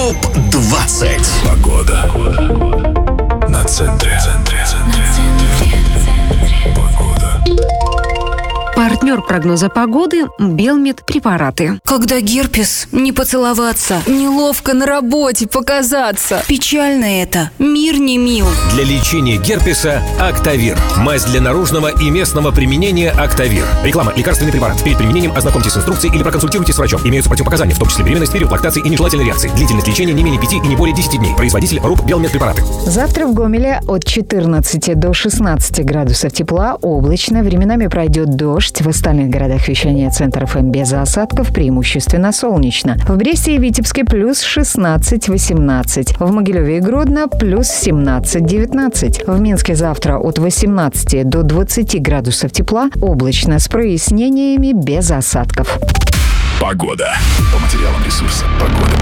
ТОП-20. Погода на центре. Погода. Партнер прогноза погоды – Белмед-препараты. Когда герпес, не поцеловаться, неловко на работе показаться. Печально это, мир не мил. Для лечения герпеса Актавир. Мазь для наружного и местного применения Актавир. Реклама. Лекарственный препарат. Перед применением ознакомьтесь с инструкцией или проконсультируйтесь с врачом. Имеются противопоказания, в том числе беременность, период лактации и нежелательной реакции. Длительность лечения не менее 5 и не более 10 дней. Производитель РУП Белмед-препараты. Завтра в Гомеле от 14 до 16 градусов тепла, облачно, временами пройдет дождь. В остальных городах вещания Центр ФМ без осадков, преимущественно солнечно. В Бресте и Витебске плюс 16-18. В Могилеве и Гродно плюс 17-19. В Минске завтра от 18 до 20 градусов тепла, облачно, с прояснениями без осадков. Погода. По материалам ресурса. Погода.